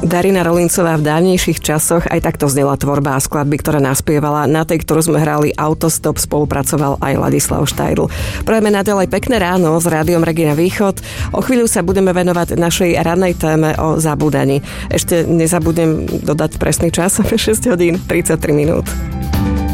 Darina Rolincová, v dávnejších časoch aj takto znela tvorba a skladby, ktoré naspievala. Na tej, ktorú sme hrali Autostop, spolupracoval aj Ladislav Štajdl. Prajeme naďalej pekné ráno s Rádiom Regina Východ. O chvíľu sa budeme venovať našej rannej téme o zabúdaní. Ešte nezabudnem dodať presný čas, 6 hodín 33 minút.